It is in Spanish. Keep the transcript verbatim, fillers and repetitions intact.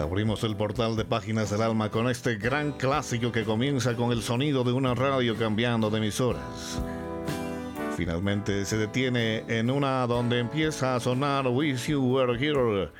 Abrimos el portal de Páginas del Alma con este gran clásico que comienza con el sonido de una radio cambiando de emisoras. Finalmente se detiene en una donde empieza a sonar Wish You Were Here